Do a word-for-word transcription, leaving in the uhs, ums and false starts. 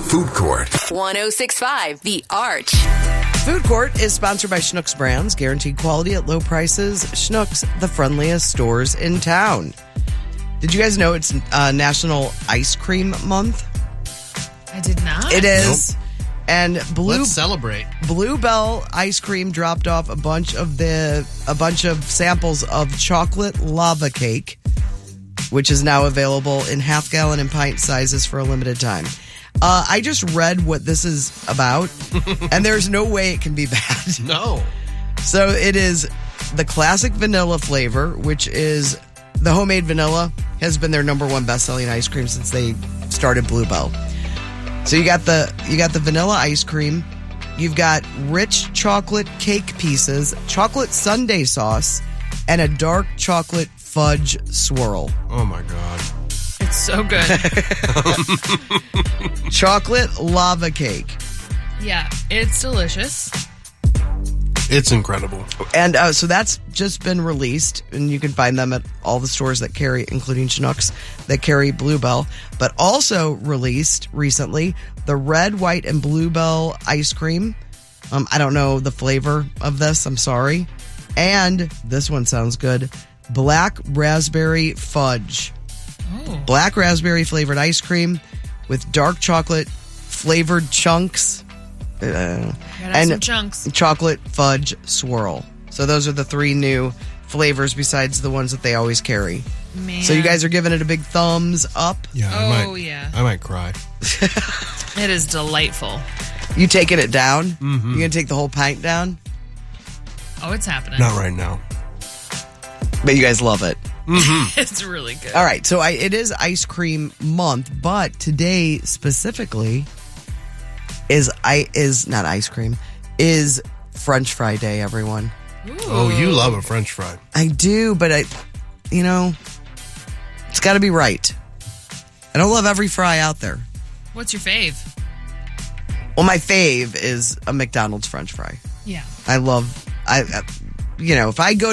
Food Court. one oh six point five The Arch. Food Court is sponsored by Schnucks Brands, guaranteed quality at low prices. Schnucks, the friendliest stores in town. Did you guys know it's uh, National Ice Cream Month? I did not. It is. Nope. And Blue Let's celebrate. Bluebell Ice Cream dropped off a bunch of the a bunch of samples of chocolate lava cake, which is now available in half gallon and pint sizes for a limited time. Uh, I just read what this is about, and there's no way it can be bad. No. So it is the classic vanilla flavor, which is the homemade vanilla has been their number one best-selling ice cream since they started Bluebell. So you got the you got the vanilla ice cream, you've got rich chocolate cake pieces, chocolate sundae sauce, and a dark chocolate fudge swirl. Oh my God. It's so good. Chocolate lava cake. Yeah, it's delicious. It's incredible. And uh, so that's just been released, and you can find them at all the stores that carry, including Schnucks, that carry Bluebell. But also released recently, the red, white, and Bluebell ice cream. Um, I don't know the flavor of this. I'm sorry. And this one sounds good. Black raspberry fudge. Oh. Black raspberry flavored ice cream with dark chocolate flavored chunks. Uh, and some chunks. Chocolate fudge swirl. So those are the three new flavors besides the ones that they always carry. Man. So you guys are giving it a big thumbs up. Yeah, Oh, I might, yeah. I might cry. It is delightful. You taking it down? Mm-hmm. You gonna take the whole pint down? Oh, it's happening. Not right now. But you guys love it. Mm-hmm. It's really good. All right, so I, it is ice cream month, but today specifically is I is not ice cream is French fry day. Everyone. Ooh. Oh, you love a French fry. I do, but I, you know, it's got to be right. I don't love every fry out there. What's your fave? Well, my fave is a McDonald's French fry. Yeah. I love, I, I you know, if I go